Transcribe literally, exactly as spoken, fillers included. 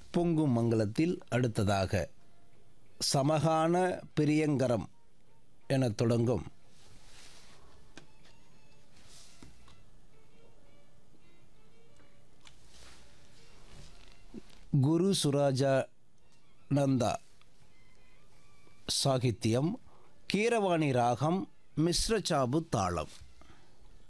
பொங்கும் மங்கலத்தில் அடுத்ததாக சமகான பிரியங்கரம் என தொடங்கும் குரு சுராஜானந்தா சாகித்யம், கீரவாணி ராகம், மிஸ்ர சாபு தாளம்.